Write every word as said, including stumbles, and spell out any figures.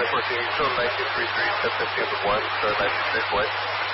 fourteen, show nineteen three three, ten fifteen with one, show nineteen three one.